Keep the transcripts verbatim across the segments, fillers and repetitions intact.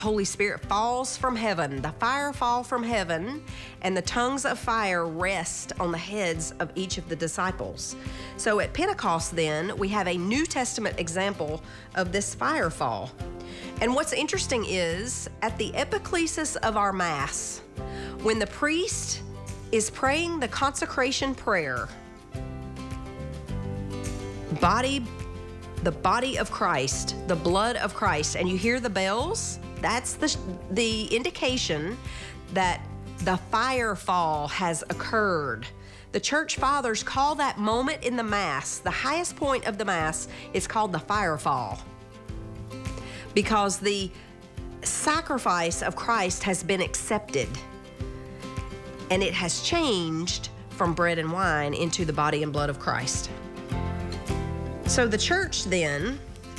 Holy Spirit falls from heaven, the fire fall from heaven, and the tongues of fire rest on the heads of each of the disciples. So at Pentecost then, we have a New Testament example of this fire fall. And what's interesting is, at the epiclesis of our Mass, when the priest is praying the consecration prayer, body, the body of Christ, the blood of Christ, and you hear the bells, that's the, the indication that the fire fall has occurred. The church fathers call that moment in the Mass, the highest point of the Mass, is called the fire fall, because the sacrifice of Christ has been accepted, and it has changed from bread and wine into the body and blood of Christ. So the church then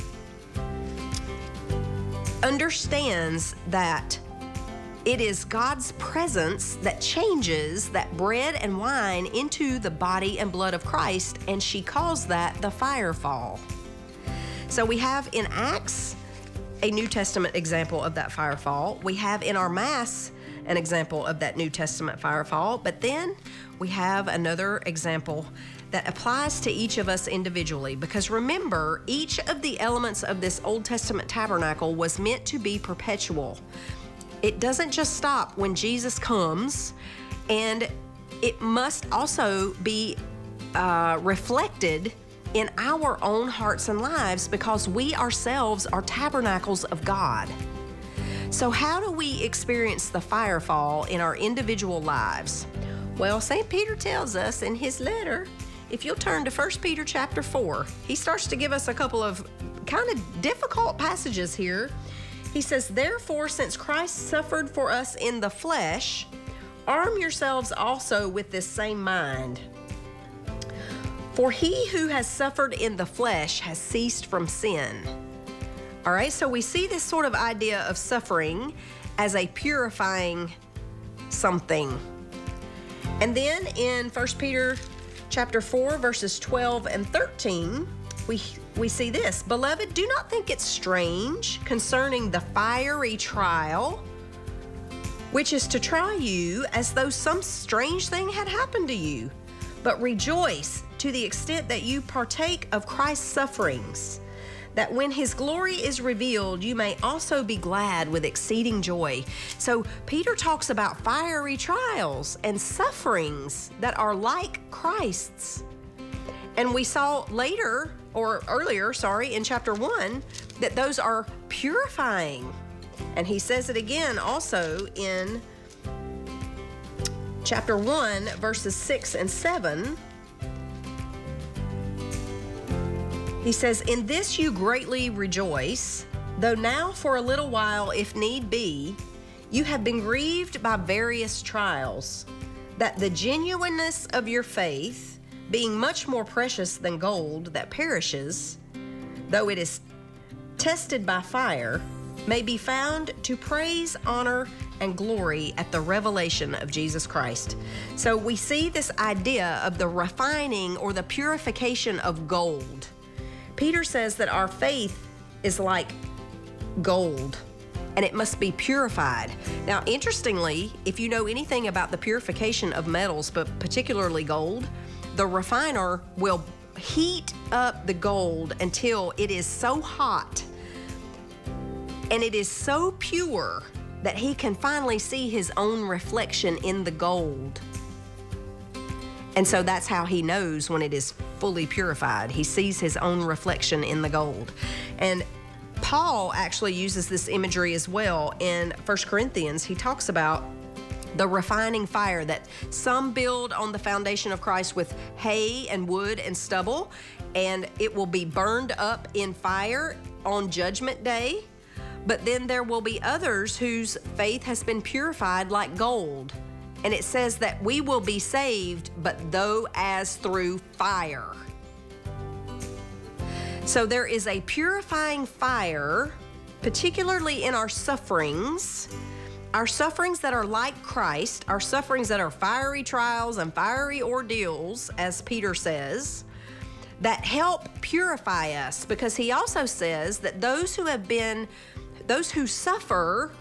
understands that it is God's presence that changes that bread and wine into the body and blood of Christ, and she calls that the fire fall. So we have in Acts a New Testament example of that fire fall. We have in our Mass an example of that New Testament fire fall, but then we have another example that applies to each of us individually, because remember, each of the elements of this Old Testament tabernacle was meant to be perpetual. It doesn't just stop when Jesus comes, and it must also be uh, reflected in our own hearts and lives, because we ourselves are tabernacles of God. So how do we experience the fire fall in our individual lives? Well, Saint Peter tells us in his letter, if you'll turn to First Peter chapter four, he starts to give us a couple of kind of difficult passages here. He says, therefore, since Christ suffered for us in the flesh, arm yourselves also with this same mind. For he who has suffered in the flesh has ceased from sin. All right, so we see this sort of idea of suffering as a purifying something. And then in First Peter chapter four, verses twelve and thirteen, we we see this. Beloved, do not think it strange concerning the fiery trial, which is to try you as though some strange thing had happened to you. But rejoice to the extent that you partake of Christ's sufferings, that when his glory is revealed, you may also be glad with exceeding joy. So Peter talks about fiery trials and sufferings that are like Christ's. And we saw later, or earlier, sorry, in chapter one, that those are purifying. And he says it again also in chapter one, verses six and seven. He says, in this you greatly rejoice, though now for a little while, if need be, you have been grieved by various trials, that the genuineness of your faith, being much more precious than gold that perishes, though it is tested by fire, may be found to praise, honor, and glory at the revelation of Jesus Christ. So we see this idea of the refining or the purification of gold. Peter says that our faith is like gold, and it must be purified. Now, interestingly, if you know anything about the purification of metals, but particularly gold, the refiner will heat up the gold until it is so hot and it is so pure that he can finally see his own reflection in the gold. And so that's how he knows when it is fully purified. He sees his own reflection in the gold. And Paul actually uses this imagery as well in First Corinthians. He talks about the refining fire, that some build on the foundation of Christ with hay and wood and stubble, and it will be burned up in fire on Judgment Day. But then there will be others whose faith has been purified like gold. And it says that we will be saved, but though as through fire. So there is a purifying fire, particularly in our sufferings, our sufferings that are like Christ, our sufferings that are fiery trials and fiery ordeals, as Peter says, that help purify us, because he also says that those who have been those who suffer